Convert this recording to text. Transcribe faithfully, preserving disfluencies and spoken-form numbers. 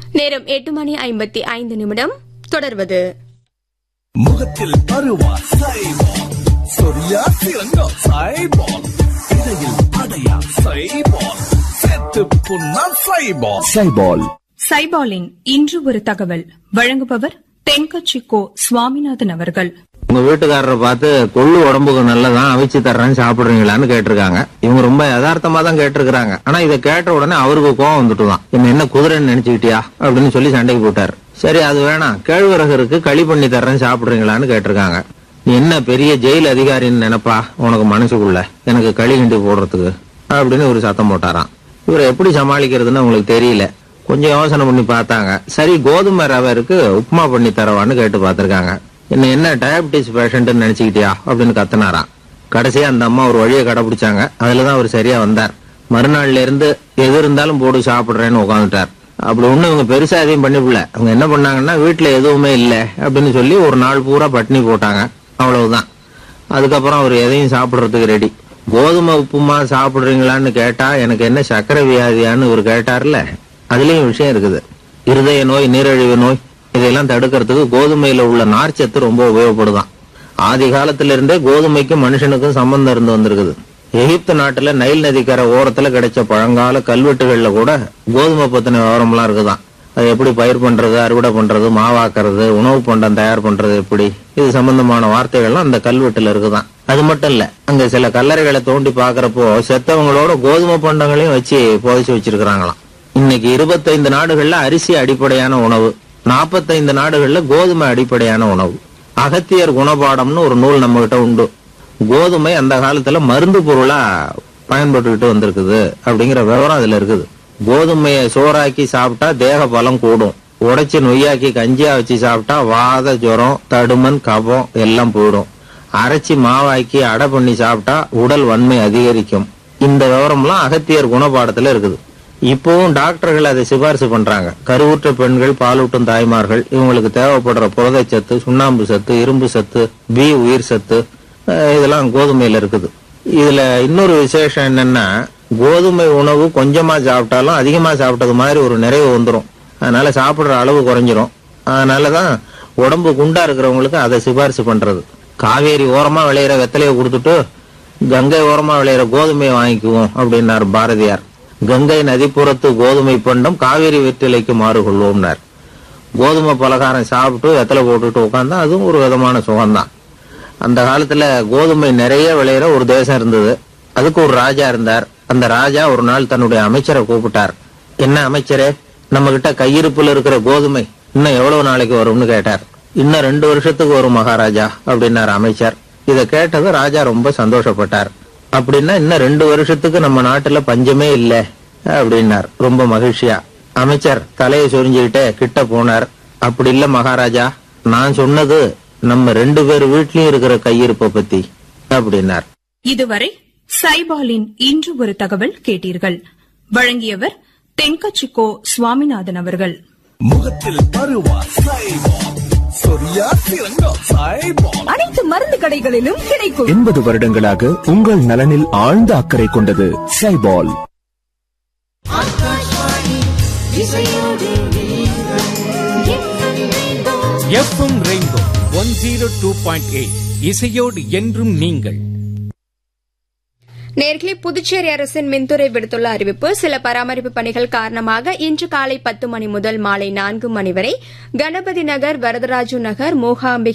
நேரம் எட்டு மணி ஐம்பத்தி ஐந்து நிமிடம். தொடர்வது முகத்தில் பருவா சைபால், சொரியா சிறங்கா சைபால், இடையில் அடையா சைபால், செத்து புண்ணா சைபால். சைபால் சைபாலின் இன்று ஒரு தகவல் வழங்குபவர் தென்கட்சி கோ சுவாமிநாதன் அவர்கள். உங்க வீட்டுக்காரரை பார்த்து கொள்ளு உடம்புக்கு நல்லதான் அவிச்சு தர்றேன்னு சாப்பிடுறீங்களான்னு கேட்டிருக்காங்க. இவங்க ரொம்ப யதார்த்தமா தான் கேட்டிருக்காங்க. ஆனா இதை கேட்ட உடனே அவருக்கு கோவம் வந்துட்டுதான். என்ன என்ன குதிரைன்னு நினைச்சுக்கிட்டியா அப்படின்னு சொல்லி சண்டைக்கு போட்டாரு. சரி அது வேணாம், கேழ்வரகு இருக்கு களி பண்ணி தர்றேன்னு சாப்பிடுறீங்களான்னு கேட்டிருக்காங்க. நீ என்ன பெரிய ஜெயில் அதிகாரின்னு நினைப்பா உனக்கு மனசுக்குள்ள எனக்கு களி கிண்டி போடுறதுக்கு அப்படின்னு ஒரு சத்தம் போட்டாராம். இவரை எப்படி சமாளிக்கிறதுன்னு உங்களுக்கு தெரியல. கொஞ்சம் யோசனை பண்ணி பார்த்தாங்க. சரி கோதுமை ரவை இருக்கு உப்புமா பண்ணி தரவான்னு கேட்டு பார்த்திருக்காங்க. என்ன என்ன டயபிட்டிஸ் பேஷண்ட் நினைச்சுக்கிட்டியா அப்படின்னு கத்தினாராம். கடைசியா அந்த அம்மா ஒரு வழியை கடைபிடிச்சாங்க. அதுலதான் அவர் சரியா வந்தார். மறுநாள்ல இருந்து எது இருந்தாலும் போட்டு சாப்பிடுறேன்னு உட்காந்துட்டார். அப்படி ஒண்ணு இவங்க பெருசா எதையும் பண்ணிவிடல. அவங்க என்ன பண்ணாங்கன்னா வீட்டுல எதுவுமே இல்ல அப்படின்னு சொல்லி ஒரு நாள் பூரா பட்டினி போட்டாங்க. அவ்வளவுதான். அதுக்கப்புறம் அவர் எதையும் சாப்பிடுறதுக்கு ரெடி. கோதுமை உப்புமா சாப்பிடுறீங்களான்னு கேட்டா எனக்கு என்ன சக்கரை வியாதியான்னு இவர் கேட்டார்ல, அதுலயும் விஷயம் இருக்குது. இருதய நோய், நீரிழிவு நோய் இதெல்லாம் தடுக்கிறதுக்கு கோதுமையில உள்ள நார்ச்சத்து ரொம்ப உபயோகப்படுதான். ஆதி காலத்துல இருந்தே கோதுமைக்கும் மனுஷனுக்கும் சம்பந்தம் இருந்து வந்திருக்குது. எகிப்து நாட்டுல நைல் நதிக்கரை ஓரத்துல கிடைச்ச பழங்கால கல்வெட்டுகள்ல கூட கோதுமை பத்தின விவரம்லாம் இருக்குதான். அது எப்படி பயிர் பண்றது, அறுவடை பண்றது, மாவாக்குறது, உணவு பண்டம் தயார் பண்றது எப்படி, இது சம்பந்தமான வார்த்தைகள்லாம் அந்த கல்வெட்டுல இருக்குதான். அது மட்டும் இல்ல, அங்க சில கல்லறைகளை தோண்டி பாக்குறப்போ செத்தவங்களோட கோதுமை பண்டங்களையும் வச்சு புதைச்சு வச்சிருக்கிறாங்களாம். இன்னைக்கு இருபத்தைந்து நாடுகள்ல அரிசி அடிப்படையான உணவு, நாற்பத்தைந்து நாடுகள்ல கோதுமை அடிப்படையான உணவு. அகத்தியர் குணபாடம்னு ஒரு நூல் நம்ம கிட்ட உண்டு. கோதுமை அந்த காலத்துல மருந்து பொருளா பயன்பட்டுக்கிட்டு வந்திருக்குது அப்படிங்கிற விவரம் அதுல இருக்குது. கோதுமையை சோறாக்கி சாப்பிட்டா தேக பலம் கூடும். உடைச்சு நொய்யாக்கி கஞ்சியா வச்சு சாப்பிட்டா வாத, ஜுரம், தடுமன், கபம் எல்லாம் போயிடும். அரைச்சி மாவாக்கி அடை பண்ணி சாப்பிட்டா உடல் வன்மை அதிகரிக்கும். இந்த விவரம்லாம் அகத்தியர் குணபாடத்துல இருக்குது. இப்பவும் டாக்டர்கள் அதை சிபாரிசு பண்றாங்க. கருவுற்ற பெண்கள், பாலூட்டும் தாய்மார்கள் இவங்களுக்கு தேவைப்படுற புரதச்சத்து, சுண்ணாம்பு சத்து, இரும்பு சத்து, பி உயிர் சத்து இதெல்லாம் கோதுமையில இருக்குது. இதுல இன்னொரு விசேஷம் என்னன்னா, கோதுமை உணவு கொஞ்சமா சாப்பிட்டாலும் அதிகமா சாப்பிட்டது மாதிரி ஒரு நிறைவு வந்துடும். அதனால சாப்பிடுற அளவு குறைஞ்சிரும். அதனாலதான் உடம்பு குண்டா இருக்கிறவங்களுக்கு அதை சிபாரிசு பண்றது. காவேரி ஓரமா விளையிற வெத்தலையை கொடுத்துட்டு கங்கை ஓரமா விளையிற கோதுமையை வாங்கிக்குவோம் அப்படின்னாரு பாரதியார். கங்கை நதிப்புறத்து கோதுமை பண்டம் காவேரி வெற்றிலைக்கு மாறு கொள்வோம்னார். கோதுமை பலகாரம் சாப்பிட்டு வெத்தலை போட்டுட்டு உட்காந்தா அதுவும் ஒரு விதமான சுகம்தான். அந்த காலத்துல கோதுமை நிறைய விளையிற ஒரு தேசம் இருந்தது. அதுக்கு ஒரு ராஜா இருந்தார். அந்த ராஜா ஒரு நாள் தன்னுடைய அமைச்சரை கூப்பிட்டார். என்ன அமைச்சரே, நம்ம கிட்ட கையிருப்புல இருக்கிற கோதுமை இன்னும் எவ்வளவு நாளைக்கு வரும்னு கேட்டார். இன்னும் ரெண்டு வருஷத்துக்கு வரும் மகாராஜா அப்படின்னார் அமைச்சர். இத கேட்டது ராஜா ரொம்ப சந்தோஷப்பட்டார். அப்படின்னா இன்னும் ரெண்டு வருஷத்துக்கு நம்ம நாட்டுல பஞ்சமே இல்ல அப்படின்னார் ரொம்ப மகிழ்ச்சியா. அமைச்சர் தலையை சொரிஞ்சுக்கிட்டே கிட்ட போனார். அப்படி இல்ல மகாராஜா, நான் சொன்னது நம்ம ரெண்டு பேர் வீட்லயும் இருக்கிற கையிருப்பை பத்தி அப்படின்னார். இதுவரை சைபாலின் இன்று ஒரு தகவல் கேட்டீர்கள். வழங்கியவர் தென்கட்சி கோ சுவாமிநாதன் அவர்கள். முகத்தில் பருவா சைபால், சொரியா சிறங்கா சைபால். அனைத்து மருந்து கடைகளிலும் கிடைக்கும். எண்பது வருடங்களாக உங்கள் நலனில் ஆழ்ந்த அக்கறை கொண்டது Saibol. FM rainbow one zero two point eight இசையோடு என்றும் நீங்கள். நேர்களே, புதுச்சேரி அரசின் மின்துறை விடுத்துள்ள அறிவிப்பு. சில பராமரிப்பு பணிகள் காரணமாக இன்று காலை பத்து மணி முதல் மாலை நான்கு மணி வரை கணபதி நகர், வரதராஜு நகர், மூகாம்பிகை